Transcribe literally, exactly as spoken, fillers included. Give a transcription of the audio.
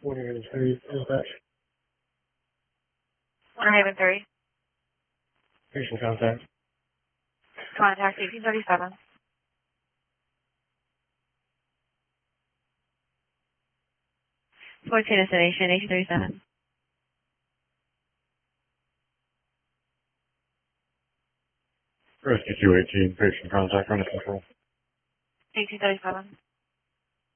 What are you going to say? Dispatch. Winter Haven three. Patient contact. Contact eighteen thirty-seven. fourteen destination, eighteen thirty-seven. Rescue two eighteen, patient contact, running control. eighteen thirty-seven.